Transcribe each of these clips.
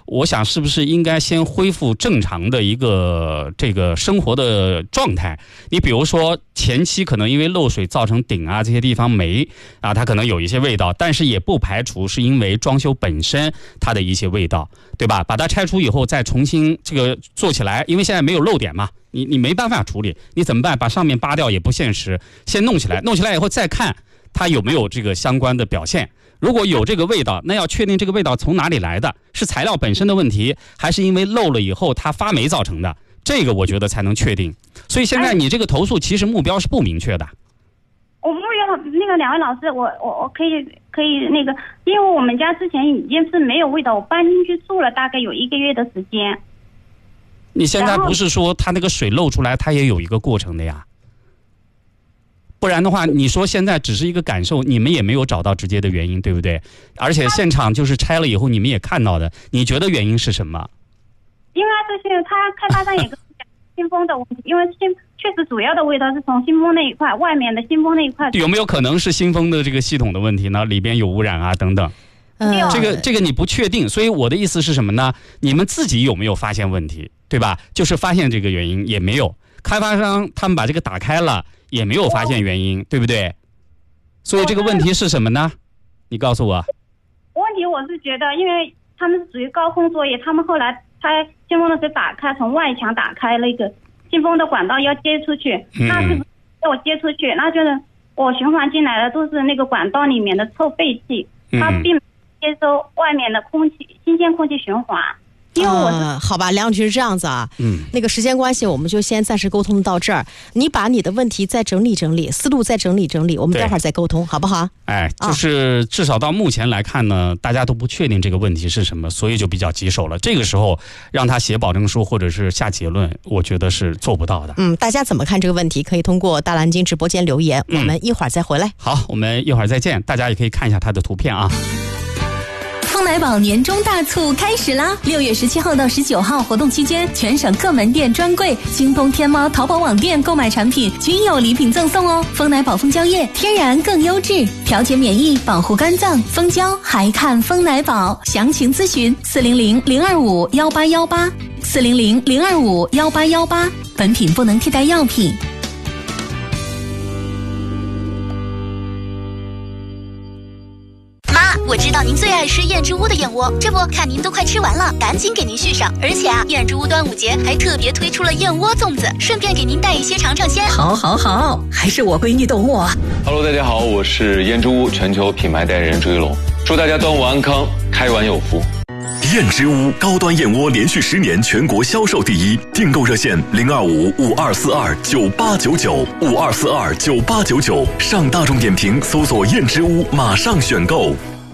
我想是不是应该先恢复正常的一个这个生活的状态？你比如说前期可能因为漏水造成顶啊这些地方霉啊，它可能有一些味道，但是也不排除是因为装修本身它的一些味道，对吧？把它拆除以后再重新这个做起来，因为现在没有漏点嘛，你没办法处理，你怎么办？把上面扒掉也不现实，先弄起来，弄起来以后再看它有没有这个相关的表现。如果有这个味道，那要确定这个味道从哪里来的，是材料本身的问题，还是因为漏了以后它发霉造成的，这个我觉得才能确定。所以现在你这个投诉其实目标是不明确的。 我目标那个两位老师，我可以那个，因为我们家之前已经是没有味道，我搬进去住了大概有1个月的时间。 你现在不是说它那个水漏出来它也有一个过程的呀？不然的话，你说现在只是一个感受，你们也没有找到直接的原因，对不对？而且现场就是拆了以后，你们也看到的，你觉得原因是什么？ 因为这些他开发商也跟新风的，因为确实主要的味道是从新风那一块，外面的新风那一块。 有没有可能是新风的这个系统的问题呢？里边有污染啊等等？这个你不确定，所以我的意思是什么呢？你们自己有没有发现问题，对吧？就是发现这个原因也没有，开发商他们把这个打开了。也没有发现原因，对不对？所以这个问题是什么呢？你告诉我。 问题我是觉得，因为他们是属于高空作业，他们后来拆新风的时候打开，从外墙打开那个新风的管道要接出去，那是不是要我接出去？那就是我循环进来的都是那个管道里面的臭废气，它并没有接收外面的空气新鲜空气循环。因为好吧，梁女士是这样子啊，那个时间关系，我们就先暂时沟通到这儿。你把你的问题再整理整理，思路再整理整理，我们待会儿再沟通，好不好？ 哎，就是至少到目前来看呢，大家都不确定这个问题是什么，所以就比较棘手了。这个时候让他写保证书或者是下结论，我觉得是做不到的。 大家怎么看这个问题？可以通过大蓝鲸直播间留言，我们一会儿再回来。 好，我们一会儿再见。大家也可以看一下他的图片啊。 丰来宝年终大促开始啦！6月17号到19号活动期间，全省各门店专柜、京东、天猫、淘宝网店购买产品均有礼品赠送哦。丰来宝蜂胶液天然更优质，调节免疫，保护肝脏，蜂胶还看丰来宝。详情咨询400-025-1818 400-025-1818。本品不能替代药品。 我知道您最爱吃燕之屋的燕窝，这不看您都快吃完了，赶紧给您续上。而且燕之屋端午节还特别推出了燕窝粽子，顺便给您带一些尝尝鲜。 好，还是我闺女懂我。 Hello， 大家好，我是燕之屋全球品牌代言人朱一龙，祝大家端午安康，开碗有福。 燕之屋高端燕窝连续10年全国销售第一，订购热线025524298899，52429899，上大众点评搜索燕之屋，马上选购。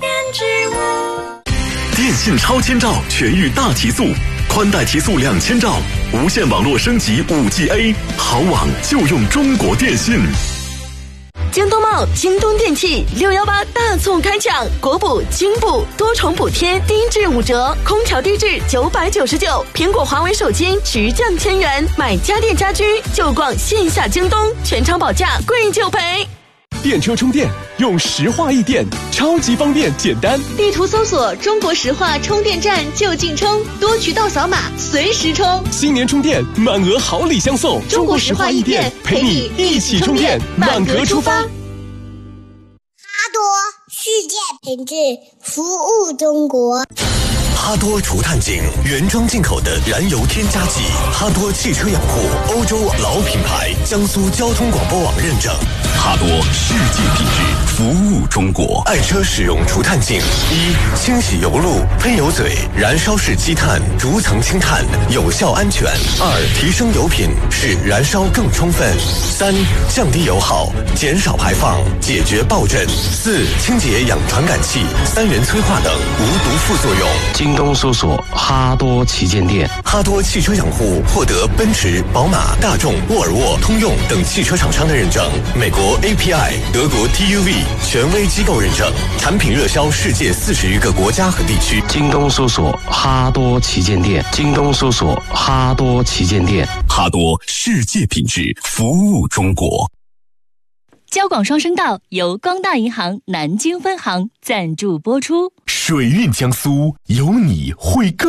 电信超千兆全域大提速，宽带提速2000兆，无线网络升级5G A， 好网就用中国电信。 京东茂、京东电器618大促开抢，国补、京补多重补贴，低至5折，空调低至999，苹果、华为手机直降1000元，买家电家居就逛线下京东，全场保价，贵就赔。 电车充电用石化易电，超级方便简单。 地图搜索中国石化充电站就近充，多渠道扫码随时充。 新年充电满额好礼相送， 中国石化易电陪你一起充电，满格出发。 哈多世界品质，服务中国。 哈多除碳井原装进口的燃油添加剂，哈多汽车养护欧洲老品牌，江苏交通广播网认证。哈多世界品质，服务中国。爱车使用除碳净：1、清洗油路、喷油嘴，燃烧式积碳，逐层清碳，有效安全；2、提升油品，使燃烧更充分；3、降低油耗，减少排放，解决爆震；4、清洁氧传感器、3元催化等无毒副作用。 京东搜索哈多旗舰店。 哈多汽车养护获得奔驰、宝马、大众、沃尔沃、通用等汽车厂商的认证，美国 API、德国 TUV 权威机构认证，产品热销世界40余个国家和地区。 京东搜索哈多旗舰店。京东搜索哈多旗舰店。 哈多世界品质，服务中国。 交广双声道由光大银行南京分行赞助播出。 水韵江苏，有你会更